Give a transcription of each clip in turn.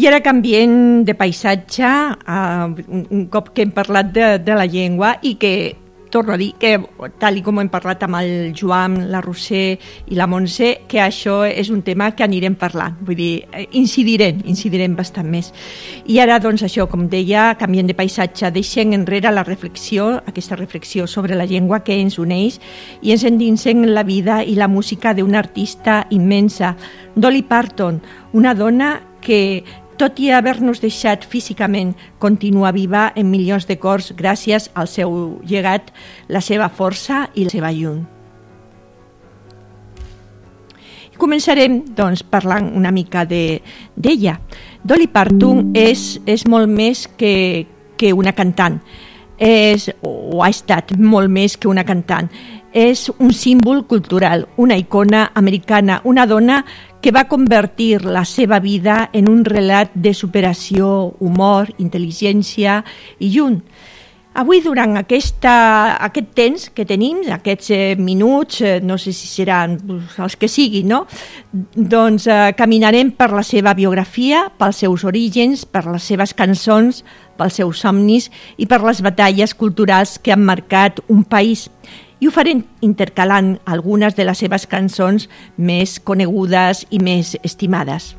I ara canviem de paisatge, un cop que hem parlat de la llengua i que, torno a dir, que tal com hem parlat amb el Joan, la Roser i la Montse, que això és un tema que anirem parlant, vull dir, incidirem bastant més. I ara, doncs, això, com deia, canviem de paisatge, deixem enrere la reflexió, aquesta reflexió sobre la llengua que ens uneix i ens endinsem en la vida i la música d'una artista immensa, Dolly Parton, una dona que, tot i haver-nos deixat físicament, continua viva en milions de cors gràcies al seu llegat, la seva força i la seva llum. Començarem, doncs, parlant una mica d'ella. Dolly Parton és molt més que una cantant, o ha estat molt més que una cantant. És un símbol cultural, una icona americana, una dona que va convertir la seva vida en un relat de superació, humor, intel·ligència i llum. Avui, durant aquest temps que tenim, aquests minuts, no sé si seran els que siguin, no? Doncs caminarem per la seva biografia, pels seus orígens, per les seves cançons, pels seus somnis i per les batalles culturals que han marcat un país. I ho farem intercalant algunes de les seves cançons més conegudes i més estimades.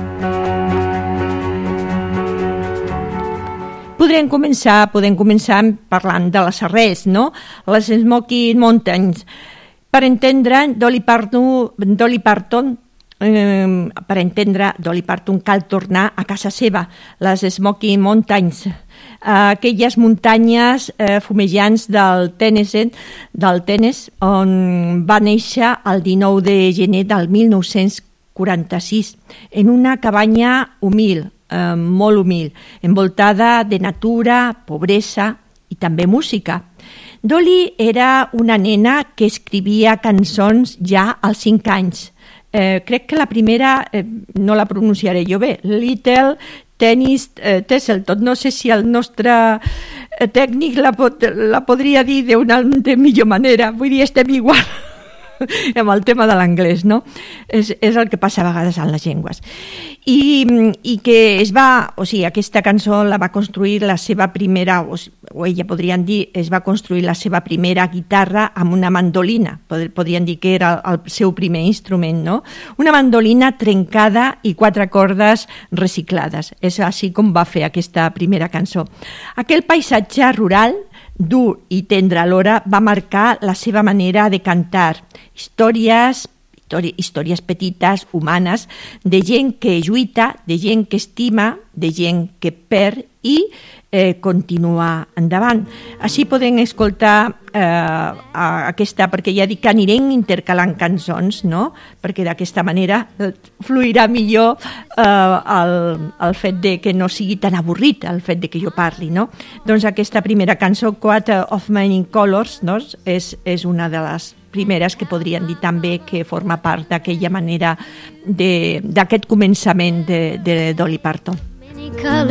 Podem començar parlant de les arrels, no? Les Smoky Mountains. Per entendre Dolly Parton cal tornar a casa seva, les Smoky Mountains, aquelles muntanyes fumejants del Tennessee, on va néixer el 19 de gener del 1946, en una cabanya humil, molt humil, envoltada de natura, pobresa i també música. Dolly era una nena que escrivia cançons ja als 5 anys. Crec que la primera, no la pronunciaré jo bé, Little Tennis Tesselton. No sé si el nostre tècnic la podria dir de millor manera. Vull dir, estem igual amb el tema de l'anglès, no? És el que passa a vegades en les llengües. I que aquesta cançó la va construir la seva primera, o ella podrien dir, es va construir la seva primera guitarra amb una mandolina. Podrien dir que era el seu primer instrument, no? Una mandolina trencada i 4 cordes reciclades. És així com va fer aquesta primera cançó. Aquell paisatge rural, dur i tendre alhora, va marcar la seva manera de cantar. Històries petites, humanes, de gent que lluita, de gent que estima, de gent que perd i continua endavant. Així podem escoltar aquesta, perquè ja dic que anirem intercalant cançons, no? Perquè d'aquesta manera fluirà millor el fet de que no sigui tan avorrit el fet de que jo parli, no? Doncs aquesta primera cançó, Quart of Many Colors, no? És una de les primeres que podrien dir també que forma part d'aquella manera d'aquest començament de Dolly Parton.